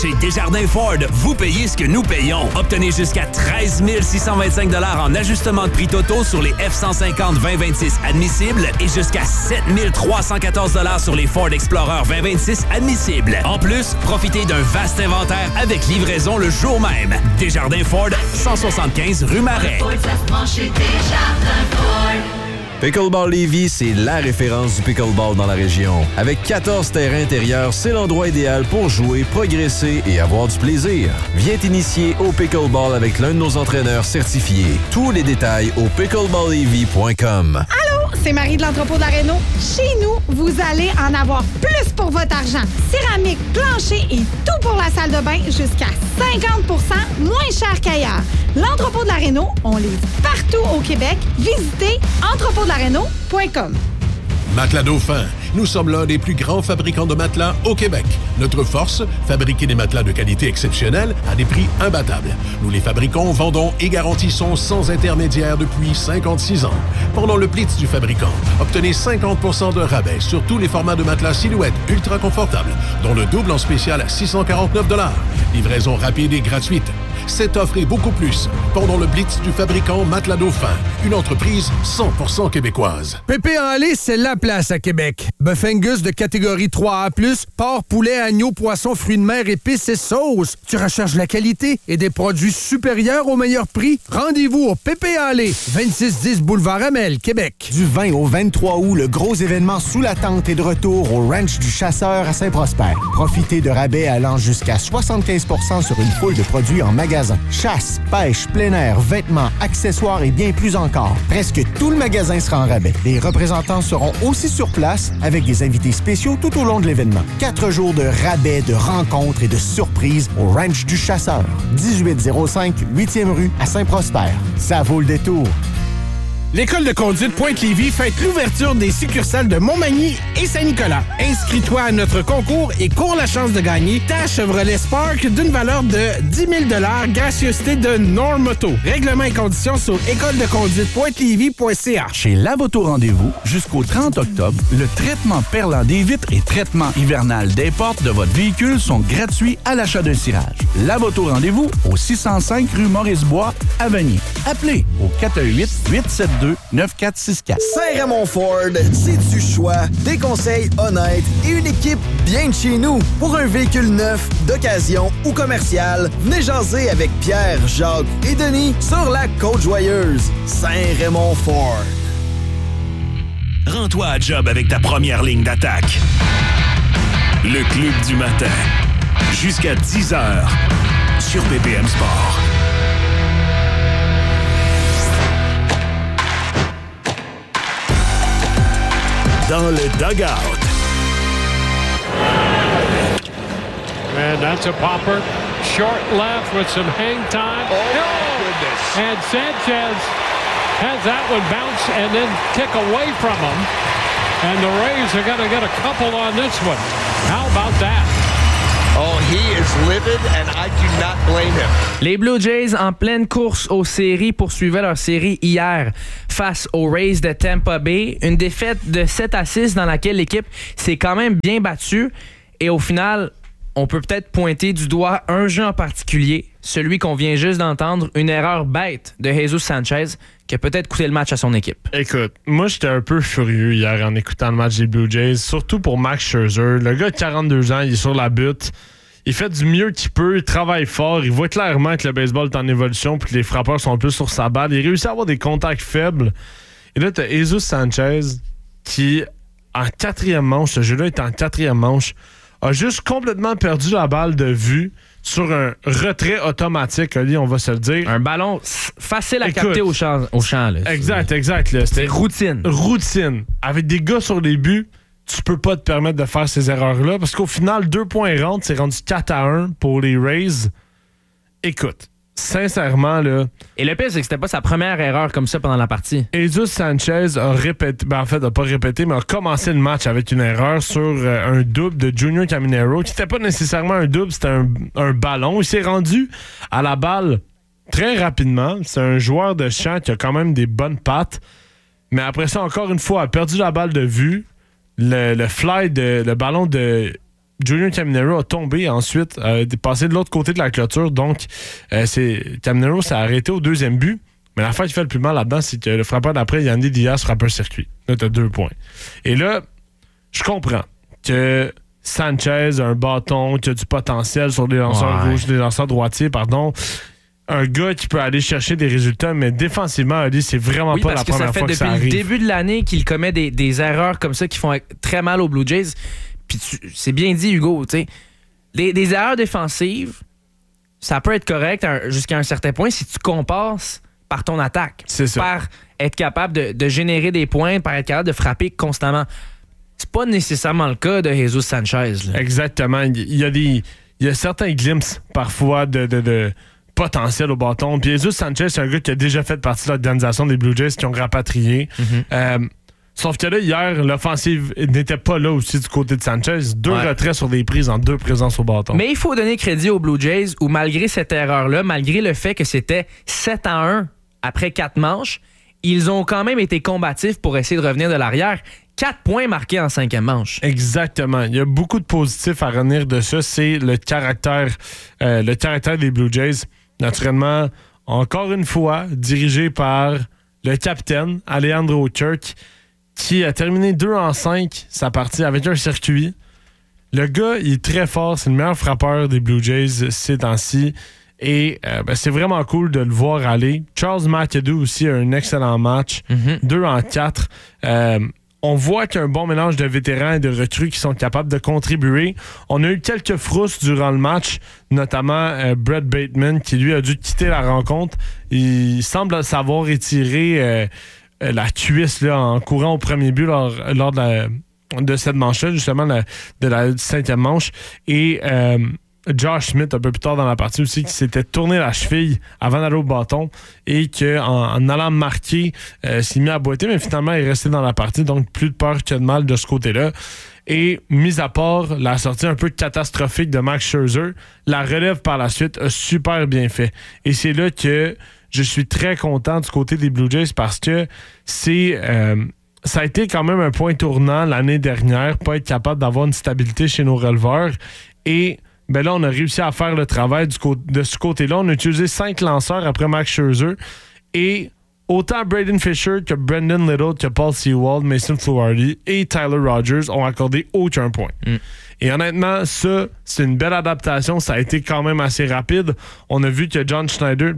Chez Desjardins Ford, vous payez ce que nous payons. Obtenez jusqu'à 13 625 $ en ajustement de prix totaux sur les F-150 2026 admissibles et jusqu'à 7 314 $ sur les Ford Explorer 2026 admissibles. En plus, profitez d'un vaste inventaire avec livraison le jour même. Desjardins Ford, 175 rue Marais. Pickleball Lévis, c'est la référence du pickleball dans la région. Avec 14 terrains intérieurs, c'est l'endroit idéal pour jouer, progresser et avoir du plaisir. Viens t'initier au pickleball avec l'un de nos entraîneurs certifiés. Tous les détails au pickleballlévis.com. Allô, c'est Marie de l'entrepôt de la Réno. Chez nous, vous allez en avoir plus pour votre argent. Céramique, plancher et tout pour la salle de bain jusqu'à 50 % moins cher qu'ailleurs. L'entrepôt de la Réno, on livre partout au Québec. Visitez entrepôtdelaréno.com. Matelas Dauphin. Nous sommes l'un des plus grands fabricants de matelas au Québec. Notre force, fabriquer des matelas de qualité exceptionnelle à des prix imbattables. Nous les fabriquons, vendons et garantissons sans intermédiaire depuis 56 ans. Pendant le Blitz du fabricant, obtenez 50 % de rabais sur tous les formats de matelas silhouette ultra confortables, dont le double en spécial à 649 $. Livraison rapide et gratuite. Cette offre et beaucoup plus pendant le Blitz du fabricant Matelas Dauphin, une entreprise 100% québécoise. Pépé en lait, c'est la place à Québec. Bœuf Angus de catégorie 3A+, porc, poulet, agneau, poisson, fruits de mer, épices et sauces. Tu recherches la qualité et des produits supérieurs au meilleur prix? Rendez-vous au Pépé en lait, 2610 Boulevard Amel, Québec. Du 20 au 23 août, le gros événement sous la tente est de retour au Ranch du Chasseur à Saint-Prosper. Profitez de rabais allant jusqu'à 75 % sur une foule de produits en magasin. Chasse, pêche, plein air, vêtements, accessoires et bien plus encore. Presque tout le magasin sera en rabais. Les représentants seront aussi sur place avec des invités spéciaux tout au long de l'événement. 4 jours de rabais, de rencontres et de surprises au Ranch du Chasseur. 1805 8e rue à Saint-Prosper. Ça vaut le détour. L'École de conduite Pointe-Lévis fête l'ouverture des succursales de Montmagny et Saint-Nicolas. Inscris-toi à notre concours et cours la chance de gagner ta Chevrolet Spark d'une valeur de 10 000 $, gracieuseté de Normoto. Règlements et conditions sur écoledeconduite.lévis.ca. Chez Lavoto Rendez-vous, jusqu'au 30 octobre, le traitement perlant des vitres et traitement hivernal des portes de votre véhicule sont gratuits à l'achat d'un cirage. Lavoto Rendez-vous au 605 rue Maurice-Bois à Vanier. Appelez au 418-872-9464. Saint-Raymond Ford, c'est du choix, des conseils honnêtes et une équipe bien de chez nous. Pour un véhicule neuf, d'occasion ou commercial, venez jaser avec Pierre, Jacques et Denis sur la Côte-Joyeuse. Saint-Raymond Ford. Rends-toi à job avec ta première ligne d'attaque. Le Club du matin. Jusqu'à 10h sur BPM Sport. Dans le dugout. And that's a popper. Short left with some hang time. Oh, goodness. And Sanchez has that one bounce and then kick away from him. And the Rays are going to get a couple on this one. How about that? Oh, he is livid and I do not blame him. Les Blue Jays en pleine course aux séries poursuivaient leur série hier face aux Rays de Tampa Bay. Une défaite de 7-6 dans laquelle l'équipe s'est quand même bien battue. Et au final, on peut peut-être pointer du doigt un jeu en particulier, celui qu'on vient juste d'entendre, une erreur bête de Jesus Sanchez qui a peut-être coûté le match à son équipe. Écoute, moi j'étais un peu furieux hier en écoutant le match des Blue Jays, surtout pour Max Scherzer. Le gars de 42 ans, il est sur la butte. Il fait du mieux qu'il peut, il travaille fort, il voit clairement que le baseball est en évolution puis que les frappeurs sont plus sur sa balle. Il réussit à avoir des contacts faibles. Et là, t'as Jesus Sanchez qui, en quatrième manche, ce jeu-là est en quatrième manche, a juste complètement perdu la balle de vue sur un retrait automatique, Ali, on va se le dire. Un ballon facile à capter au champ. Là. Exact. Là. C'était routine. Routine. Avec des gars sur les buts, tu peux pas te permettre de faire ces erreurs-là parce qu'au final, 2 points rentrent, c'est rendu 4-1 pour les Rays. Écoute, sincèrement, là... Et le pire, c'est que c'était pas sa première erreur comme ça pendant la partie. Jesus Sanchez a répété... Ben, en fait, n'a pas répété, mais a commencé le match avec une erreur sur un double de Junior Caminero, qui n'était pas nécessairement un double, c'était un ballon. Il s'est rendu à la balle très rapidement. C'est un joueur de champ qui a quand même des bonnes pattes. Mais après ça, encore une fois, a perdu la balle de vue. Le ballon de Junior Caminero a tombé ensuite, passé de l'autre côté de la clôture. Donc, Caminero s'est arrêté au deuxième but. Mais l'affaire qui fait le plus mal là-dedans, c'est que le frappeur d'après, Yandy Diaz, frappe un circuit. Là, tu as 2 points. Et là, je comprends que Sanchez a un bâton, qui a du potentiel sur les lanceurs rouges, les lanceurs droitiers, pardon. Un gars qui peut aller chercher des résultats, mais défensivement, Ali, c'est vraiment pas la première fois que ça arrive. Depuis le début de l'année qu'il commet des erreurs comme ça qui font très mal aux Blue Jays. Puis c'est bien dit, Hugo, tu sais. Des erreurs défensives, ça peut être correct jusqu'à un certain point si tu compenses par ton attaque. C'est ça. Par être capable de générer des points, par être capable de frapper constamment. C'est pas nécessairement le cas de Jesus Sanchez. Là. Exactement. Il y a certains glimpses parfois de potentiel au bâton. Puis Jesus Sanchez, c'est un gars qui a déjà fait partie de l'organisation des Blue Jays qui ont rapatrié. Sauf que là, hier, l'offensive n'était pas là aussi du côté de Sanchez. 2 retraits sur des prises en 2 présences au bâton. Mais il faut donner crédit aux Blue Jays où, malgré cette erreur-là, malgré le fait que c'était 7-1 après 4 manches, ils ont quand même été combatifs pour essayer de revenir de l'arrière. 4 points marqués en 5e manche. Exactement. Il y a beaucoup de positifs à retenir de ça. C'est le caractère des Blue Jays. Naturellement, encore une fois, dirigé par le capitaine, Alejandro Kirk, qui a terminé 2-5 sa partie avec un circuit. Le gars, il est très fort. C'est le meilleur frappeur des Blue Jays ces temps-ci. Et c'est vraiment cool de le voir aller. Charles McAdoo aussi a un excellent match. 2-4. On voit qu'il y a un bon mélange de vétérans et de recrues qui sont capables de contribuer. On a eu quelques frousses durant le match, notamment Brett Bateman, qui lui a dû quitter la rencontre. Il semble savoir étirer la cuisse là, en courant au premier but lors de cette manche-là, justement de la 5e manche. Et Josh Smith, un peu plus tard dans la partie aussi, qui s'était tourné la cheville avant d'aller au bâton et qu'en allant marquer, s'est mis à boiter, mais finalement, il est resté dans la partie. Donc, plus de peur que de mal de ce côté-là. Et, mis à part la sortie un peu catastrophique de Max Scherzer, la relève par la suite a super bien fait. Et c'est là que je suis très content du côté des Blue Jays parce que ça a été quand même un point tournant l'année dernière, pas être capable d'avoir une stabilité chez nos releveurs. Et ben là, on a réussi à faire le travail de ce côté-là. On a utilisé 5 lanceurs après Max Scherzer. Et autant Braden Fisher que Brendan Little, que Paul Sewald, Mason Fluharty et Tyler Rogers ont accordé aucun point. Et honnêtement, ça, c'est une belle adaptation. Ça a été quand même assez rapide. On a vu que John Schneider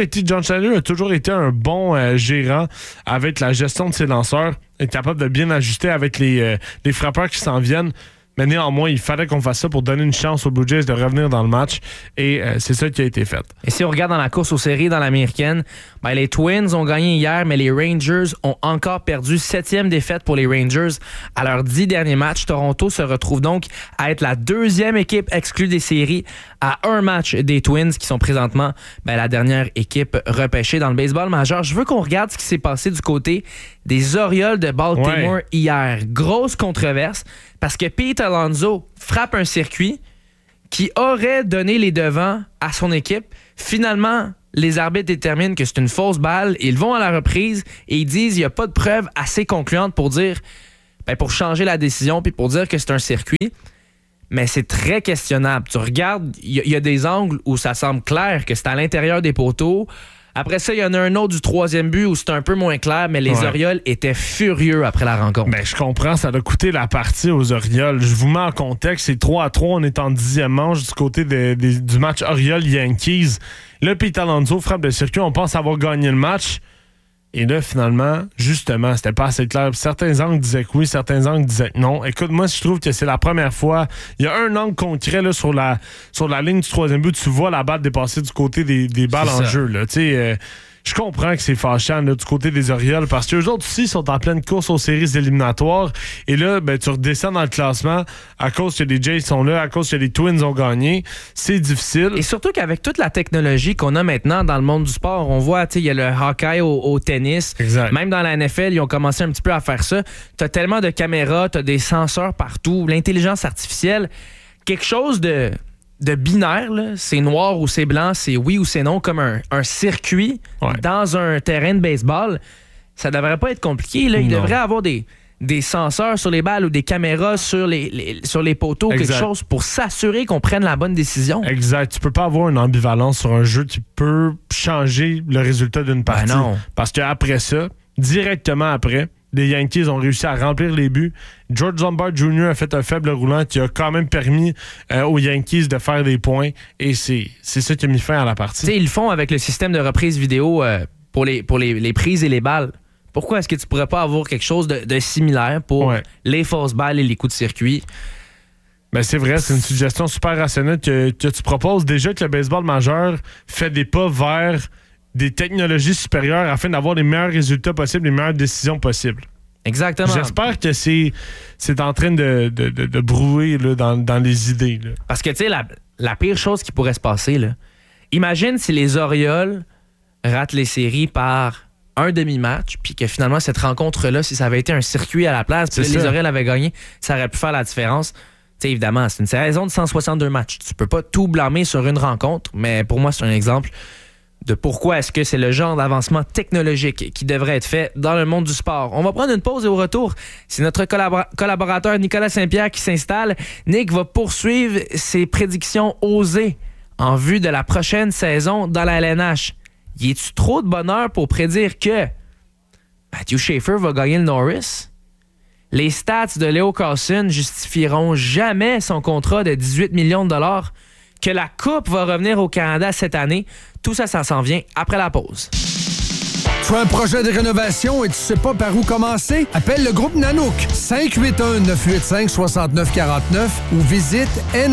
a toujours été un bon gérant avec la gestion de ses lanceurs. Il est capable de bien ajuster avec les frappeurs qui s'en viennent. Mais néanmoins, il fallait qu'on fasse ça pour donner une chance aux Blue Jays de revenir dans le match. Et c'est ça qui a été fait. Et si on regarde dans la course aux séries dans l'américaine, ben les Twins ont gagné hier, mais les Rangers ont encore perdu. 7e défaite pour les Rangers à leurs 10 derniers matchs. Toronto se retrouve donc à être la 2e équipe exclue des séries à un match des Twins, qui sont présentement la dernière équipe repêchée dans le baseball majeur. Je veux qu'on regarde ce qui s'est passé du côté des Orioles de Baltimore hier. Grosse controverse parce que Pete Alonso frappe un circuit qui aurait donné les devants à son équipe. Finalement, les arbitres déterminent que c'est une fausse balle. Ils vont à la reprise et ils disent qu'il n'y a pas de preuves assez concluantes pour dire, pour changer la décision puis pour dire que c'est un circuit. Mais c'est très questionnable. Tu regardes, il y a des angles où ça semble clair que c'est à l'intérieur des poteaux. Après ça, il y en a un autre du 3e but où c'est un peu moins clair, mais les Orioles étaient furieux après la rencontre. Je comprends, ça a coûté la partie aux Orioles. Je vous mets en contexte, c'est 3-3, on est en 10e manche du côté du match Orioles-Yankees. Là, Pete Alonso frappe le circuit, on pense avoir gagné le match. Et là, finalement, justement, c'était pas assez clair. Certains angles disaient que oui, certains angles disaient que non. Écoute, moi, je trouve que c'est la première fois. Il y a un angle concret là, sur la ligne du 3e but. Tu vois la balle dépasser du côté des balles en jeu. Là. Je comprends que c'est fâchant là, du côté des Orioles parce qu'eux autres aussi sont en pleine course aux séries éliminatoires. Et là, tu redescends dans le classement à cause que les Jays sont là, à cause que les Twins ont gagné. C'est difficile. Et surtout qu'avec toute la technologie qu'on a maintenant dans le monde du sport, on voit, il y a le hockey au tennis. Exact. Même dans la NFL, ils ont commencé un petit peu à faire ça. Tu as tellement de caméras, tu as des senseurs partout, l'intelligence artificielle, quelque chose de binaire, là. C'est noir ou c'est blanc, c'est oui ou c'est non, comme un circuit dans un terrain de baseball. Ça devrait pas être compliqué. Là. Il devrait avoir des des senseurs sur les balles ou des caméras sur les poteaux, exact. quelque chose pour s'assurer qu'on prenne la bonne décision. Exact. Tu peux pas avoir une ambivalence sur un jeu qui peut changer le résultat d'une partie. Ben non. Parce qu'après ça, directement après, les Yankees ont réussi à remplir les buts. George Lombard Jr. a fait un faible roulant qui a quand même permis aux Yankees de faire des points. Et c'est ça qui a mis fin à la partie. T'sais, ils le font avec le système de reprise vidéo pour les prises et les balles. Pourquoi est-ce que tu pourrais pas avoir quelque chose de similaire pour les fausses balles et les coups de circuit? Ben c'est vrai, c'est une suggestion super rationnelle que tu proposes. Déjà que le baseball majeur fait des pas vers des technologies supérieures afin d'avoir les meilleurs résultats possibles, les meilleures décisions possibles. Exactement. J'espère que c'est en train de brouiller là, dans les idées. Là. Parce que, tu sais, la pire chose qui pourrait se passer, là, imagine si les Orioles ratent les séries par un demi-match, puis que finalement, cette rencontre-là, si ça avait été un circuit à la place, puis les Orioles avaient gagné, ça aurait pu faire la différence. Tu sais, évidemment, c'est une saison de 162 matchs. Tu peux pas tout blâmer sur une rencontre, mais pour moi, c'est un exemple de pourquoi est-ce que c'est le genre d'avancement technologique qui devrait être fait dans le monde du sport. On va prendre une pause et au retour, c'est notre collaborateur Nicolas Saint-Pierre qui s'installe. Nick va poursuivre ses prédictions osées en vue de la prochaine saison dans la LNH. Y est-tu trop de bonheur pour prédire que Matthew Schaefer va gagner le Norris? Les stats de Leo Carlson justifieront jamais son contrat de 18 millions de dollars. Que la Coupe va revenir au Canada cette année. Tout ça, ça s'en vient après la pause. Tu as un projet de rénovation et tu sais pas par où commencer? Appelle le groupe Nanook 581-985-6949 ou visite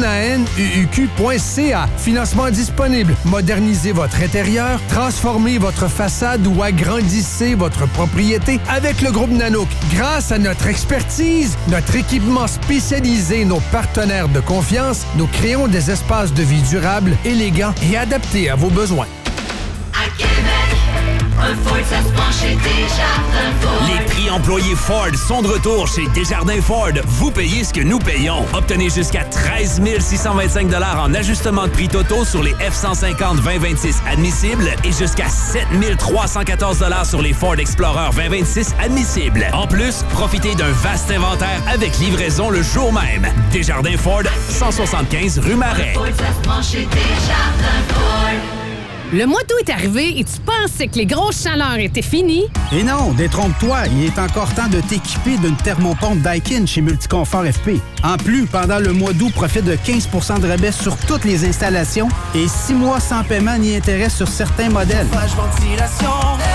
nanuq.ca. Financement disponible. Modernisez votre intérieur, transformez votre façade ou agrandissez votre propriété avec le groupe Nanook. Grâce à notre expertise, notre équipement spécialisé, nos partenaires de confiance, nous créons des espaces de vie durables, élégants et adaptés à vos besoins. À Québec, un Ford, ça se prend chez Desjardins Ford. Les prix employés Ford sont de retour chez Desjardins Ford. Vous payez ce que nous payons. Obtenez jusqu'à 13 625 $ en ajustement de prix totaux sur les F-150 2026 admissibles et jusqu'à 7 314 $ sur les Ford Explorer 2026 admissibles. En plus, profitez d'un vaste inventaire avec livraison le jour même. Desjardins Ford, 175 rue Marais. Un Ford, ça se prend chez Desjardins Ford. Le mois d'août est arrivé et tu pensais que les grosses chaleurs étaient finies? Et non, détrompe-toi, il est encore temps de t'équiper d'une thermopompe Daikin chez Multiconfort FP. En plus, pendant le mois d'août, profite de 15 % de rabais sur toutes les installations et 6 mois sans paiement ni intérêt sur certains modèles. Ventilation,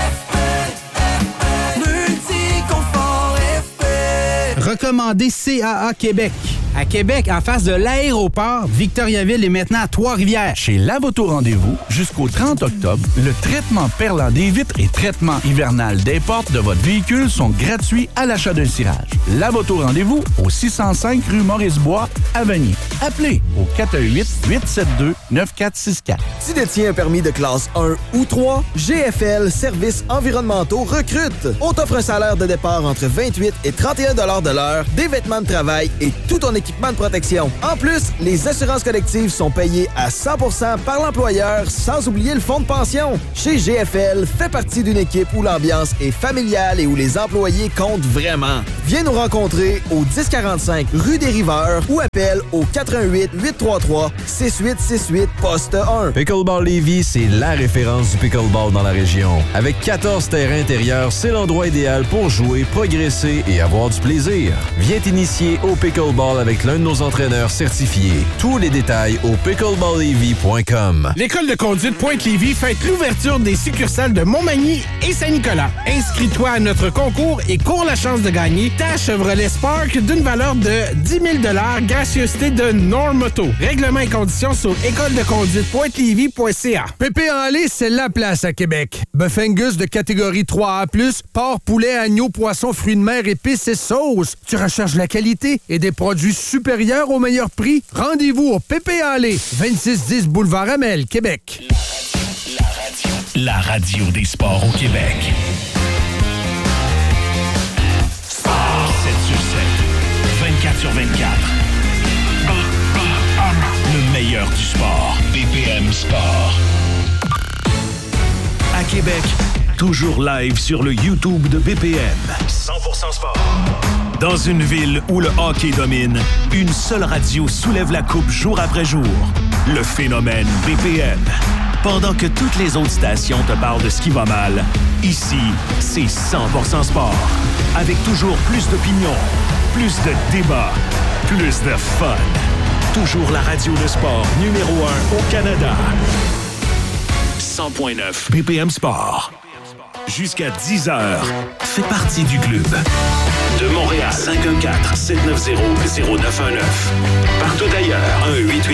Multiconfort FP. Recommandé CAA Québec. À Québec, en face de l'aéroport, Victoriaville est maintenant à Trois-Rivières. Chez Lavoto Rendez-vous, jusqu'au 30 octobre, le traitement perlant des vitres et traitement hivernal des portes de votre véhicule sont gratuits à l'achat d'un cirage. Lavoto Rendez-vous au 605 rue Maurice-Bois, à Vanier. Appelez au 418-872-9464. Tu détiens un permis de classe 1 ou 3, GFL Services environnementaux recrute. On t'offre un salaire de départ entre 28 et 31 $ de l'heure, des vêtements de travail et tout ton équipement de protection. En plus, les assurances collectives sont payées à 100% par l'employeur, sans oublier le fonds de pension. Chez GFL, fais partie d'une équipe où l'ambiance est familiale et où les employés comptent vraiment. Viens nous rencontrer au 1045 rue des Riveurs ou appelle au 88 833 6868 poste 1. Pickleball Lévis, c'est la référence du pickleball dans la région. Avec 14 terrains intérieurs, c'est l'endroit idéal pour jouer, progresser et avoir du plaisir. Viens t'initier au pickleball avec l'un de nos entraîneurs certifiés. Tous les détails au pickleballlévis.com. L'école de conduite Pointe-Lévis fête l'ouverture des succursales de Montmagny et Saint-Nicolas. Inscris-toi à notre concours et cours la chance de gagner ta Chevrolet Spark d'une valeur de 10 000 $, gracieuseté de Normoto. Règlements et conditions sur écoledeconduite.lévis.ca. Pépé en lait, c'est la place à Québec. Bœuf Angus de catégorie 3A+, porc, poulet, agneau, poisson, fruits de mer, épices et sauces. Tu recherches la qualité et des produits supérieurs au meilleur prix? Rendez-vous au Pépé en lait, 2610 Boulevard Amel, Québec. La radio des sports au Québec. Sport 7 sur 7, 24 sur 24. Le meilleur du sport. BPM Sport. À Québec, toujours live sur le YouTube de BPM. 100% sport. Dans une ville où le hockey domine, une seule radio soulève la coupe jour après jour. Le phénomène BPM. Pendant que toutes les autres stations te parlent de ce qui va mal, ici, c'est 100% sport. Avec toujours plus d'opinions, plus de débats, plus de fun. Toujours la radio de sport numéro 1 au Canada. 100.9 BPM Sport. Jusqu'à 10h, fais partie du club. De Montréal, 514-790-0919. Partout ailleurs,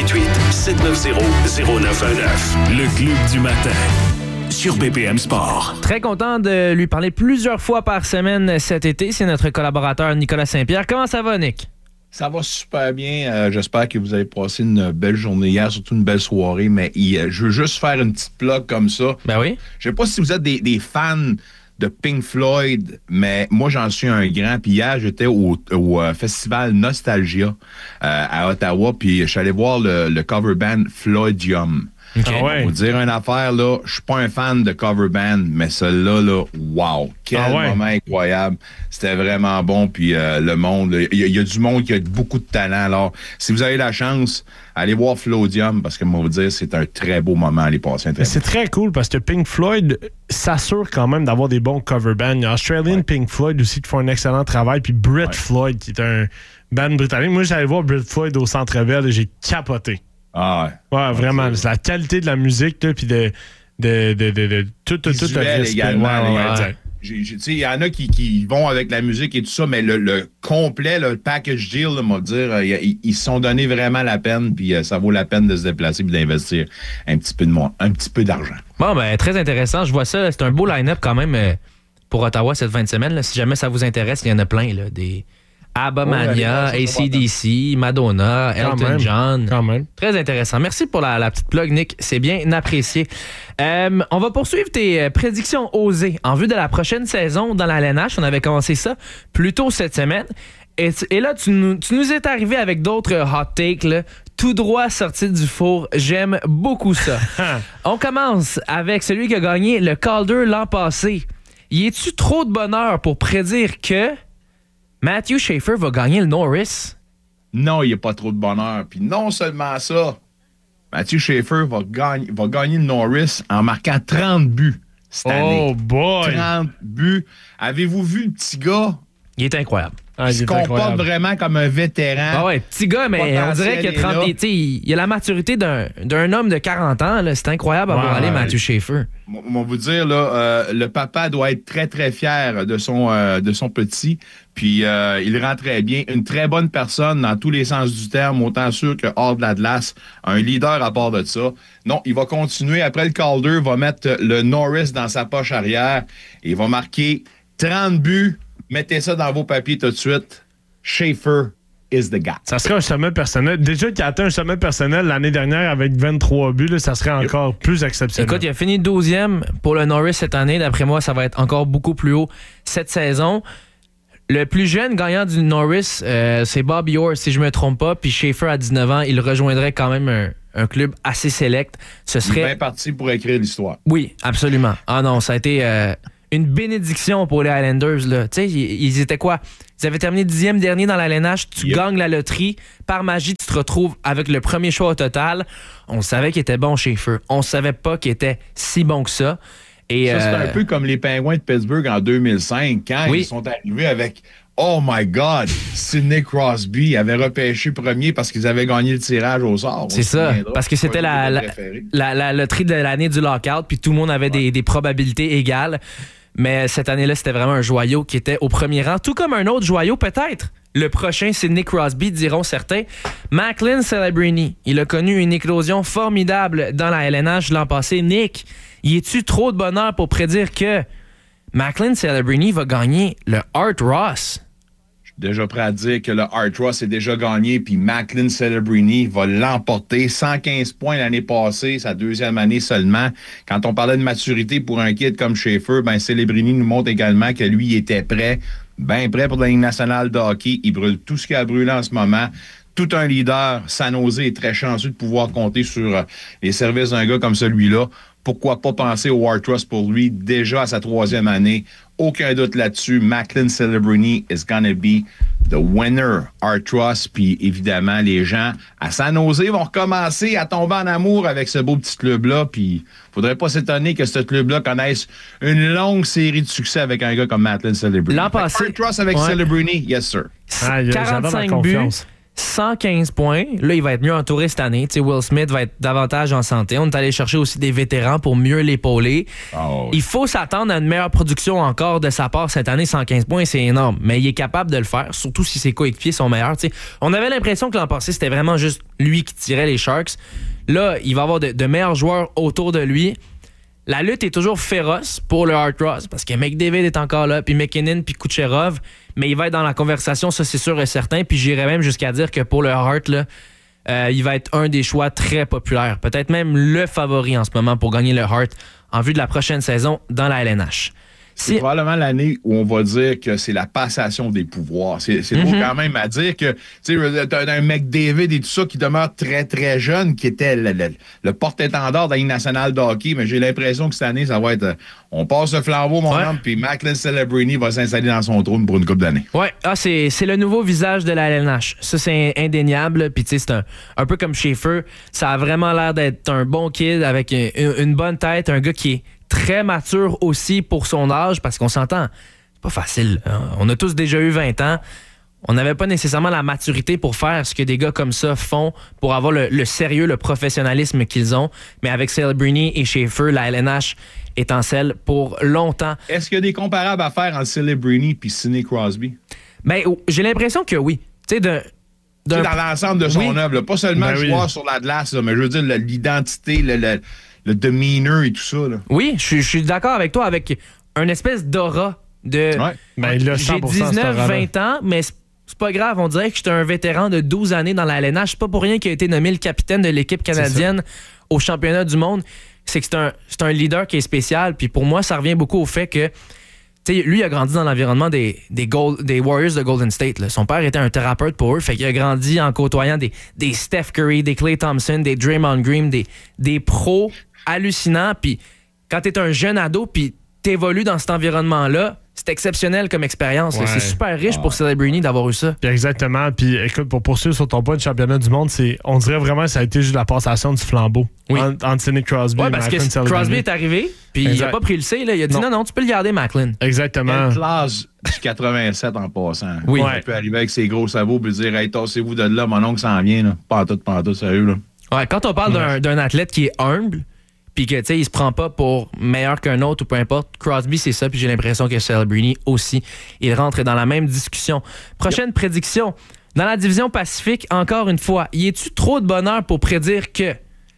1-888-790-0919. Le club du matin. Sur BPM Sport. Très content de lui parler plusieurs fois par semaine cet été. C'est notre collaborateur Nicolas Saint-Pierre. Comment ça va, Nick? Ça va super bien. J'espère que vous avez passé une belle journée hier, surtout une belle soirée. Mais je veux juste faire une petite plug comme ça. Ben oui. Je sais pas si vous êtes des fans de Pink Floyd, mais moi, j'en suis un grand. Puis hier, j'étais au festival Nostalgia à Ottawa. Puis je suis allé voir le cover band Floydium. Okay. Ah ouais. Pour vous dire une affaire, là, je suis pas un fan de cover band, mais celui-là, là, wow! Quel moment incroyable! C'était vraiment bon, puis le monde, il y a du monde qui a beaucoup de talent. Alors, si vous avez la chance, allez voir Floydium, parce que moi, vous dire, c'est un très beau moment à aller passer. C'est très cool, parce que Pink Floyd s'assure quand même d'avoir des bons cover bands. Il y a Australian Pink Floyd aussi qui font un excellent travail, puis Brit Floyd, qui est un band britannique. Moi, j'allais voir Brit Floyd au Centre Bell et j'ai capoté. Ah ouais. Ouais, vraiment. C'est la qualité de la musique, puis de tout le respect. Également, il y en a qui vont avec la musique et tout ça, mais le complet, le package deal, là, moi, dire, ils se sont donné vraiment la peine, puis ça vaut la peine de se déplacer et d'investir un petit peu d'argent. Bon, ben très intéressant. Je vois ça. C'est un beau line-up quand même pour Ottawa cette fin de semaine. Là. Si jamais ça vous intéresse, il y en a plein. Là, des ABBA-Mania, AC/DC, Madonna, Elton John. Quand même. Très intéressant. Merci pour la petite plug, Nick. C'est bien apprécié. On va poursuivre tes prédictions osées en vue de la prochaine saison dans la LNH. On avait commencé ça plus tôt cette semaine. Et là, tu nous es arrivé avec d'autres hot takes, là, tout droit sortis du four. J'aime beaucoup ça. On commence avec celui qui a gagné le Calder l'an passé. Y est-tu trop de bonheur pour prédire que Matthew Schaefer va gagner le Norris? Non, il n'y a pas trop de bonheur. Puis non seulement ça, Matthew Schaefer va gagner le Norris en marquant 30 buts cette année. Oh boy! 30 buts. Avez-vous vu le petit gars? Il est incroyable. Il se comporte vraiment comme un vétéran. Ah ouais, petit gars, mais on dirait qu'il a 30 il a la maturité d'un homme de 40 ans. Là. C'est incroyable à voir aller Matthew Schaefer. On va vous dire, là, le papa doit être très, très fier de son petit. Puis il rend très bien. Une très bonne personne dans tous les sens du terme, autant sûr que hors de la glace. Un leader à part de ça. Non, il va continuer. Après le Calder, il va mettre le Norris dans sa poche arrière. Et il va marquer 30 buts. Mettez ça dans vos papiers tout de suite. Schaefer is the guy. Ça serait un sommet personnel. Déjà qu'il a atteint un sommet personnel l'année dernière avec 23 buts, là, ça serait encore plus exceptionnel. Écoute, il a fini 12e pour le Norris cette année. D'après moi, ça va être encore beaucoup plus haut cette saison. Le plus jeune gagnant du Norris, c'est Bobby Orr, si je me trompe pas. Puis Schaefer, à 19 ans, il rejoindrait quand même un club assez select. Ce serait... Il est bien parti pour écrire l'histoire. Oui, absolument. Ah non, ça a été... une bénédiction pour les Highlanders. Tu sais, ils étaient quoi? Ils avaient terminé 10e dernier dans la LNH. Tu gagnes la loterie. Par magie, tu te retrouves avec le premier choix au total. On savait qu'il était bon, Schaefer. On savait pas qu'il était si bon que ça. Et ça, c'est un peu comme les Penguins de Pittsburgh en 2005, quand ils sont arrivés avec « Oh my God! Sidney Crosby avait repêché premier parce qu'ils avaient gagné le tirage au sort. » C'est ça, parce que c'était la loterie de l'année du lockout, puis tout le monde avait des probabilités égales. Mais cette année-là, c'était vraiment un joyau qui était au premier rang, tout comme un autre joyau peut-être. Le prochain, Sidney Crosby, diront certains. Macklin Celebrini, il a connu une éclosion formidable dans la LNH l'an passé. Nick, y est-tu trop de bonheur pour prédire que Macklin Celebrini va gagner le Art Ross? Je suis déjà prêt à dire que le Art Ross est déjà gagné, puis Macklin Celebrini va l'emporter. 115 points l'année passée, sa deuxième année seulement. Quand on parlait de maturité pour un kid comme Schaefer, ben Celebrini nous montre également que lui, il était prêt, bien prêt pour la Ligue nationale de hockey. Il brûle tout ce qu'il a brûlé en ce moment. tout un leader. San Jose est très chanceux de pouvoir compter sur les services d'un gars comme celui-là. Pourquoi pas penser au Hart Trust pour lui, déjà à sa 3e année. Aucun doute là-dessus. Macklin Celebrini is gonna be the winner, Hart Trust. Puis évidemment, les gens à San Jose vont recommencer à tomber en amour avec ce beau petit club-là. Puis faudrait pas s'étonner que ce club-là connaisse une longue série de succès avec un gars comme Macklin Celebrini. L'an passé, Hart Trust avec Celebrini, yes sir. 45 buts. 115 points. Là, il va être mieux entouré cette année. T'sais, Will Smith va être davantage en santé. On est allé chercher aussi des vétérans pour mieux l'épauler. Oh, oui. Il faut s'attendre à une meilleure production encore de sa part cette année. 115 points, c'est énorme. Mais il est capable de le faire, surtout si ses coéquipiers sont meilleurs. T'sais, on avait l'impression que l'an passé, c'était vraiment juste lui qui tirait les Sharks. Là, il va avoir de meilleurs joueurs autour de lui. La lutte est toujours féroce pour le Hart Trust parce que McDavid est encore là, puis McKinnon, puis Kucherov, mais il va être dans la conversation, ça c'est sûr et certain. Puis j'irais même jusqu'à dire que pour le Hart, là, il va être un des choix très populaires, peut-être même le favori en ce moment pour gagner le Hart en vue de la prochaine saison dans la LNH. C'est probablement l'année où on va dire que c'est la passation des pouvoirs. C'est drôle quand même à dire que tu sais, t'as un McDavid et tout ça qui demeure très, très jeune, qui était le porte-étendard de la Ligue nationale de hockey, mais j'ai l'impression que cette année, ça va être on passe le flambeau, mon homme, puis Macklin Celebrini va s'installer dans son trône pour une couple d'années. Ouais, c'est le nouveau visage de la LNH. Ça, c'est indéniable. Puis tu sais, c'est un peu comme Schaefer. Ça a vraiment l'air d'être un bon kid avec une bonne tête, un gars qui est très mature aussi pour son âge, parce qu'on s'entend, c'est pas facile. Hein? On a tous déjà eu 20 ans. On n'avait pas nécessairement la maturité pour faire ce que des gars comme ça font, pour avoir le sérieux, le professionnalisme qu'ils ont. Mais avec Celebrini et Schaefer, la LNH étincelle pour longtemps. Est-ce qu'il y a des comparables à faire entre Celebrini et Sidney Crosby? Ben, j'ai l'impression que oui. Tu sais, dans l'ensemble de son œuvre, pas seulement le joueur sur la glace, mais je veux dire l'identité, le demeanor et tout ça. Là. Oui, je suis d'accord avec toi, avec une espèce d'aura de... Ouais. Ben, il a 100% j'ai 19-20 ans, mais c'est pas grave. On dirait que j'étais un vétéran de 12 années dans la LNH. C'est pas pour rien qu'il a été nommé le capitaine de l'équipe canadienne au championnat du monde. C'est que c'est un leader qui est spécial. Puis pour moi, ça revient beaucoup au fait que lui, il a grandi dans l'environnement des Warriors de Golden State. Là. Son père était un thérapeute pour eux. Fait qu'il a grandi en côtoyant des Steph Curry, des Klay Thompson, des Draymond Green, des pros hallucinants. Puis quand t'es un jeune ado, puis t'évolues dans cet environnement-là, c'est exceptionnel comme expérience. Ouais. C'est super riche pour Celebrini d'avoir eu ça. Puis exactement. Puis écoute, pour poursuivre sur ton point de championnat du monde, on dirait vraiment que ça a été juste la passation du flambeau entre Sidney Crosby et parce Macklin que Crosby est arrivé, puis il a pas pris le C. Là. Il a dit non, tu peux le garder, Macklin. Exactement. Quelle classe du 87 en passant. Oui. Il peut arriver avec ses gros sabots et dire hey, tassez-vous de là, mon oncle s'en vient. Là. Pas en tout, sérieux. Là. Ouais, quand on parle d'un athlète qui est humble, puis que, tu sais, il se prend pas pour meilleur qu'un autre ou peu importe. Crosby, c'est ça, puis j'ai l'impression que Celebrini aussi. Il rentre dans la même discussion. Prochaine prédiction. Dans la division Pacifique, encore une fois, y est-tu trop de bonheur pour prédire que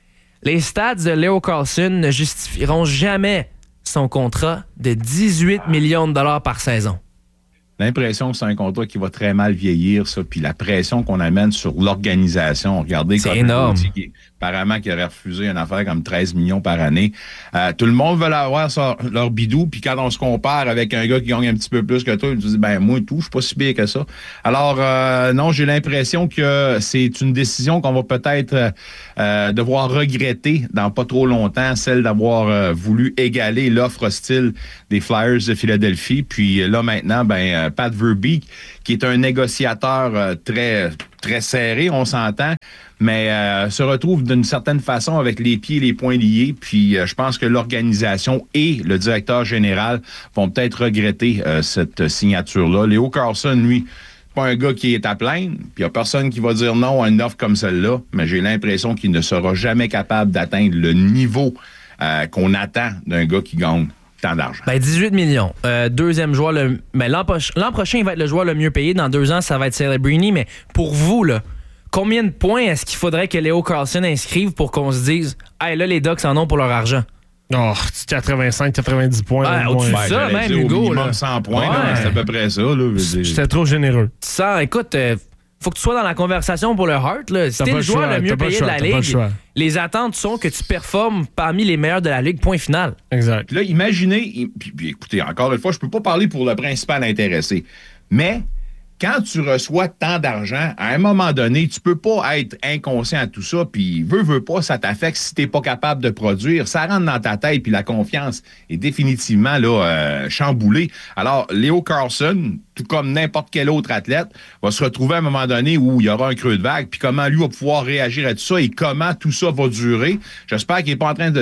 les stats de Leo Carlsson ne justifieront jamais son contrat de 18 millions de dollars par saison? L'impression que c'est un contrat qui va très mal vieillir, ça, puis la pression qu'on amène sur l'organisation. Regardez, c'est énorme. Apparemment, qui aurait refusé une affaire comme 13 millions par année. Tout le monde veut avoir leur bidou, puis quand on se compare avec un gars qui gagne un petit peu plus que toi, il se dit, ben moi, tout, je suis pas si pire que ça. Alors, non, j'ai l'impression que c'est une décision qu'on va peut-être devoir regretter dans pas trop longtemps, celle d'avoir voulu égaler l'offre hostile des Flyers de Philadelphie. Puis là, maintenant, Pat Verbeek, qui est un négociateur très, très serré, on s'entend, mais se retrouve d'une certaine façon avec les pieds et les poings liés. Puis je pense que l'organisation et le directeur général vont peut-être regretter cette signature-là. Leo Carlsson, lui, pas un gars qui est à plaindre, puis il n'y a personne qui va dire non à une offre comme celle-là, mais j'ai l'impression qu'il ne sera jamais capable d'atteindre le niveau qu'on attend d'un gars qui gagne tant d'argent. 18 millions. Deuxième joueur. L'an prochain, il va être le joueur le mieux payé. Dans 2 ans, ça va être Celebrini. Mais pour vous, là, combien de points est-ce qu'il faudrait que Leo Carlsson inscrive pour qu'on se dise « Hey, là, les Ducks en ont pour leur argent ». Oh, 85-90 points. Au-dessus de ça, même, Hugo. Au minimum 100 points, c'est à peu près ça. C'était trop généreux. Ça, écoute... faut que tu sois dans la conversation pour le Hart. Là. Si t'es le joueur le mieux payé de la Ligue, les attentes sont que tu performes parmi les meilleurs de la Ligue, point final. Exact. Puis là, imaginez, puis écoutez, encore une fois, je peux pas parler pour le principal intéressé, mais quand tu reçois tant d'argent, à un moment donné, tu peux pas être inconscient à tout ça, puis veux pas, ça t'affecte si t'es pas capable de produire. Ça rentre dans ta tête, puis la confiance est définitivement là chamboulée. Alors, Leo Carlsson, tout comme n'importe quel autre athlète, va se retrouver à un moment donné où il y aura un creux de vague, puis comment lui va pouvoir réagir à tout ça et comment tout ça va durer. J'espère qu'il est pas en train de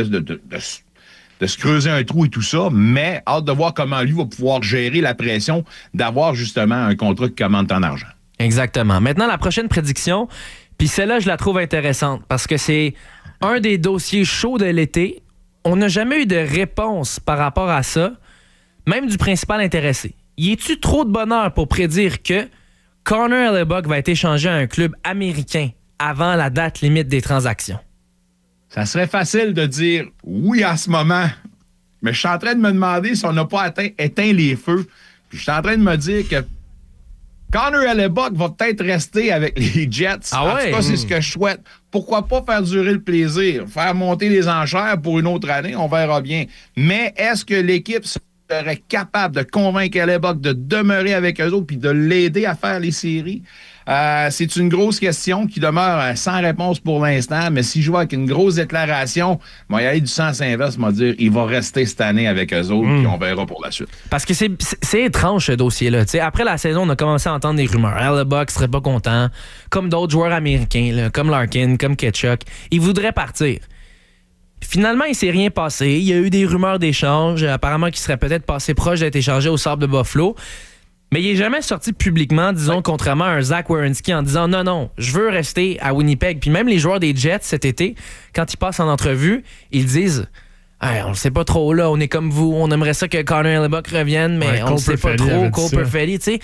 se creuser un trou et tout ça, mais hâte de voir comment lui va pouvoir gérer la pression d'avoir justement un contrat qui commande tant d'argent. Exactement. Maintenant, la prochaine prédiction, puis celle-là, je la trouve intéressante parce que c'est un des dossiers chauds de l'été. On n'a jamais eu de réponse par rapport à ça, même du principal intéressé. Y est-tu trop de bonheur pour prédire que Connor Hellebuyck va être échangé à un club américain avant la date limite des transactions? Ça serait facile de dire oui à ce moment, mais je suis en train de me demander si on n'a pas éteint les feux. Puis je suis en train de me dire que Connor Hellebuyck va peut-être rester avec les Jets. Ah ouais? En tout cas, c'est ce que je souhaite. Pourquoi pas faire durer le plaisir? Faire monter les enchères pour une autre année, on verra bien. Mais est-ce que l'équipe serait capable de convaincre Hellebuyck de demeurer avec eux autres puis de l'aider à faire les séries? C'est une grosse question qui demeure sans réponse pour l'instant, mais si je vois avec une grosse déclaration, moi, il y a du sens inverse, m'a dire il va rester cette année avec eux autres, puis on verra pour la suite. Parce que c'est étrange, ce dossier-là. T'sais, après la saison, on a commencé à entendre des rumeurs. Hellebuyck serait pas content, comme d'autres joueurs américains, là, comme Larkin, comme Ketchuk. Il voudrait partir. Finalement, il s'est rien passé. Il y a eu des rumeurs d'échange, apparemment qu'il serait peut-être passé proche d'être échangé au Sabre de Buffalo. Mais il n'est jamais sorti publiquement, disons, contrairement à un Zach Werenski, en disant non, je veux rester à Winnipeg. Puis même les joueurs des Jets cet été, quand ils passent en entrevue, ils disent hey, on ne sait pas trop là, on est comme vous, on aimerait ça que Connor Hellebuyck revienne, mais on ne sait pas trop. Cole Perfetti, tu sais,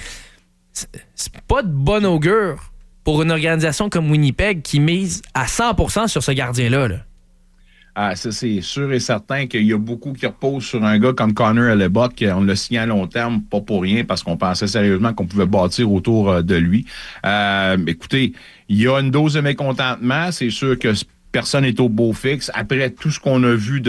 c'est pas de bon augure pour une organisation comme Winnipeg qui mise à 100% sur ce gardien-là. Là. Ah, ça, c'est sûr et certain qu'il y a beaucoup qui reposent sur un gars comme Connor Hellebuyck. On l'a signé à long terme, pas pour rien, parce qu'on pensait sérieusement qu'on pouvait bâtir autour de lui. Écoutez, il y a une dose de mécontentement. C'est sûr que personne n'est au beau fixe. Après tout ce qu'on a vu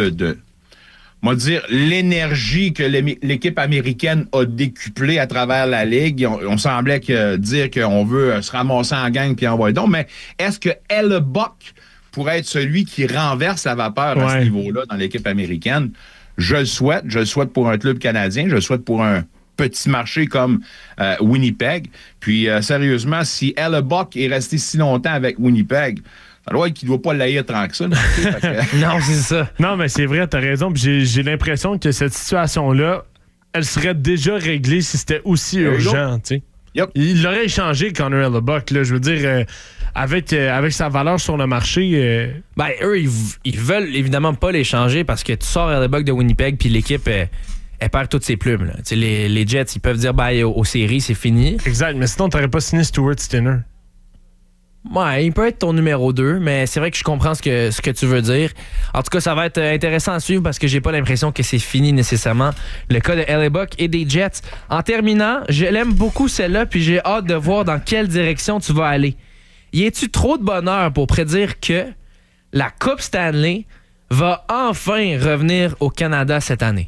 on va dire, l'énergie que l'équipe américaine a décuplée à travers la Ligue, on semblait dire qu'on veut se ramasser en gang puis envoyer donc. Mais est-ce que Hellebuyck pourrait être celui qui renverse la vapeur à ce niveau-là dans l'équipe américaine? Je le souhaite. Je le souhaite pour un club canadien. Je le souhaite pour un petit marché comme Winnipeg. Puis, sérieusement, si Hellebuyck est resté si longtemps avec Winnipeg, ça doit être qu'il ne doit pas l'haïr tant que ça. Non, c'est ça. Non, mais c'est vrai, t'as raison. Puis j'ai l'impression que cette situation-là, elle serait déjà réglée si c'était aussi urgent. Tu sais. Yep. Il l'aurait échangé, Connor Hellebuyck. Là, je veux dire, avec sa valeur sur le marché. Ben, eux, ils veulent évidemment pas l'échanger parce que tu sors Hellebuyck de Winnipeg puis l'équipe, elle perd toutes ses plumes. Là. Les Jets, ils peuvent dire aux séries, c'est fini. Exact, mais sinon, t'aurais pas signé Stuart Skinner. Ouais, il peut être ton numéro 2, mais c'est vrai que je comprends ce que tu veux dire. En tout cas, ça va être intéressant à suivre parce que j'ai pas l'impression que c'est fini nécessairement le cas de Hellebuyck et des Jets. En terminant, je l'aime beaucoup celle-là, puis j'ai hâte de voir dans quelle direction tu vas aller. Y a-tu trop de bonheur pour prédire que la Coupe Stanley va enfin revenir au Canada cette année?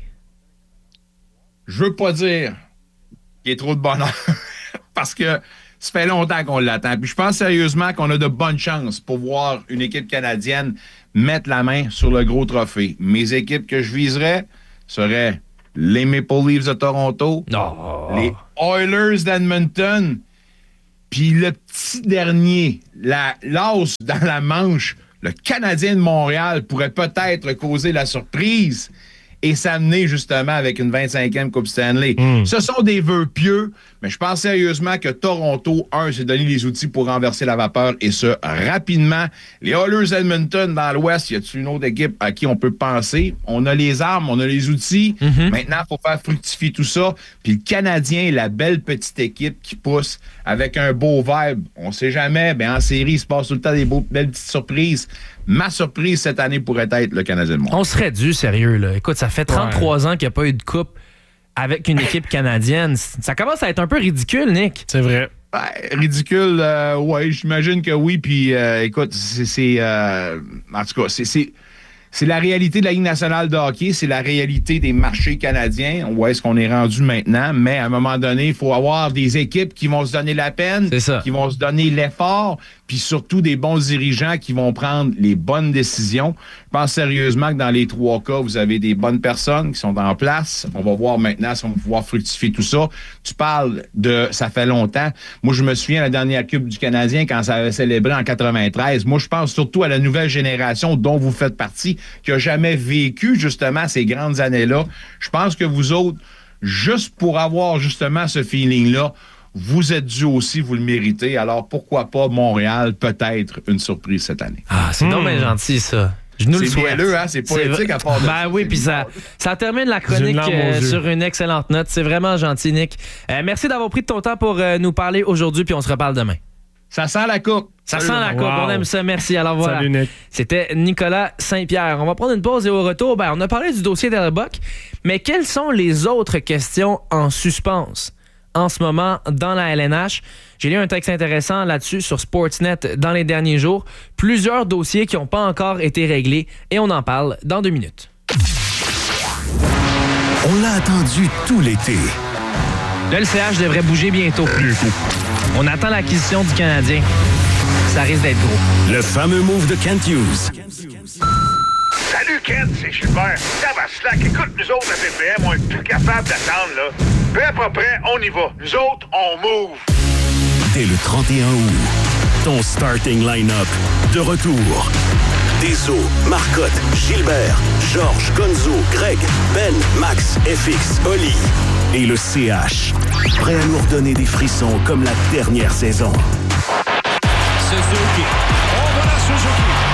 Je veux pas dire qu'il y a trop de bonheur parce que ça fait longtemps qu'on l'attend. Puis je pense sérieusement qu'on a de bonnes chances pour voir une équipe canadienne mettre la main sur le gros trophée. Mes équipes que je viserais seraient les Maple Leafs de Toronto, les Oilers d'Edmonton, puis le petit dernier, l'as dans la manche, le Canadien de Montréal pourrait peut-être causer la surprise et s'amener justement avec une 25e Coupe Stanley. Ce sont des vœux pieux, mais je pense sérieusement que Toronto, s'est donné les outils pour renverser la vapeur et ce, rapidement. Les Oilers Edmonton dans l'Ouest, y a-t-il une autre équipe à qui on peut penser? On a les armes, on a les outils. Maintenant, il faut faire fructifier tout ça. Puis le Canadien, la belle petite équipe qui pousse avec un beau vibe. On sait jamais, en série, il se passe tout le temps des belles petites surprises. Ma surprise cette année pourrait être le Canadien de Montréal. On serait dû, sérieux. Là. Écoute, ça fait 33 ans qu'il n'y a pas eu de coupe avec une équipe canadienne. Ça commence à être un peu ridicule, Nick. C'est vrai. Ridicule, ouais, j'imagine que oui. Puis, écoute, en tout cas, c'est la réalité de la Ligue nationale de hockey, c'est la réalité des marchés canadiens. Où est-ce qu'on est rendu maintenant? Mais à un moment donné, il faut avoir des équipes qui vont se donner la peine, qui vont se donner l'effort, puis surtout des bons dirigeants qui vont prendre les bonnes décisions. Je pense sérieusement que dans les 3 cas, vous avez des bonnes personnes qui sont en place. On va voir maintenant si on va pouvoir fructifier tout ça. Tu parles de ça fait longtemps. Moi, je me souviens de la dernière Coupe du Canadien quand ça avait célébré en 93. Moi, je pense surtout à la nouvelle génération dont vous faites partie, qui n'a jamais vécu justement ces grandes années-là. Je pense que vous autres, juste pour avoir justement ce feeling-là, vous êtes dû aussi, vous le méritez. Alors, pourquoi pas Montréal, peut-être une surprise cette année. Ah, c'est donc bien gentil, ça. Je nous le souhaite. C'est mielleux, hein? C'est poétique à part de ça. Ben oui, puis ça termine la chronique sur une excellente note. C'est vraiment gentil, Nick. Merci d'avoir pris de ton temps pour nous parler aujourd'hui, puis on se reparle demain. Ça sent la coupe. Ça sent la coupe, on aime ça, merci. Alors voilà, salut, Nick. C'était Nicolas Saint-Pierre. On va prendre une pause et au retour, on a parlé du dossier d'Hellebuyck, mais quelles sont les autres questions en suspens en ce moment dans la LNH? J'ai lu un texte intéressant là-dessus sur Sportsnet dans les derniers jours. Plusieurs dossiers qui n'ont pas encore été réglés et on en parle dans 2 minutes. On l'a attendu tout l'été. Le LCH devrait bouger bientôt. On attend l'acquisition du Canadien. Ça risque d'être gros. Le fameux move de Kent Hughes. Salut Kent, c'est Gilbert. Ça va slack. Écoute, nous autres, à BPM, on est plus capable d'attendre, là. Peu à peu près, on y va. Nous autres, on move. Dès le 31 août, ton starting line-up de retour. Deso, Marcotte, Gilbert, Georges, Gonzo, Greg, Ben, Max, FX, Oli et le CH. Prêt à nous redonner des frissons comme la dernière saison. Suzuki. On va la Suzuki.